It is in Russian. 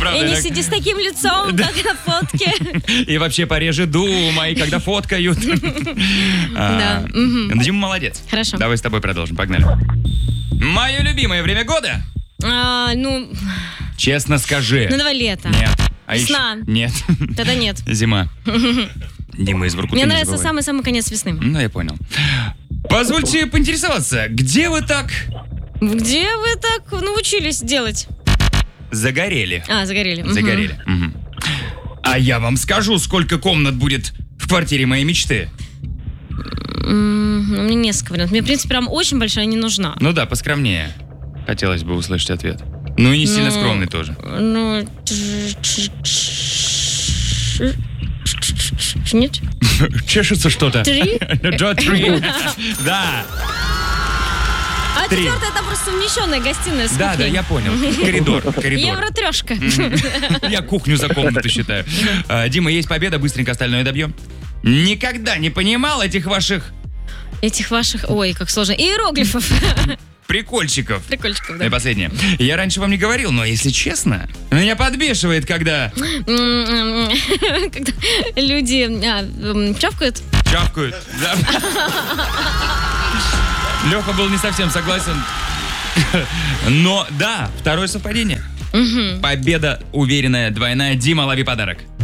правда. И не сиди с таким лицом, как на фотке. И вообще пореже думай, когда фоткают. Да. Дима молодец. Хорошо. Давай с тобой продолжим, погнали. Мое любимое время года? Ну, Честно скажи. давай лето. Нет. Весна. Нет. Тогда нет. Зима. Дима из Воркуты. Мне нравится самый-самый конец весны. Ну, я понял. Позвольте поинтересоваться, где вы так Где вы так научились делать? загорели? Загорели. Загорели. Мгм. А я вам скажу, сколько комнат будет в квартире моей мечты. Мне несколько вариантов. Мне, в принципе, прям очень большая не нужна. Ну да, поскромнее. Хотелось бы услышать ответ. Ну и не сильно скромный тоже. Ну... Нет? Чешется что-то. 3? Три. Да. А 3. четвертая это просто совмещенная гостиная с Да, кухней. я понял. Коридор. Евро-трешка. Я кухню за комнату считаю. Дима, есть победа, быстренько остальное добьем. Никогда не понимал этих ваших Этих ваших... Ой, как сложно. Иероглифов. прикольчиков. Прикольчиков, И да. последнее. Я раньше вам не говорил, но если честно, меня подбешивает, когда Когда люди чавкают. чавкают. Да. Леха был не совсем согласен. Но да, второе совпадение. Победа уверенная, двойная. Дима, лови подарок.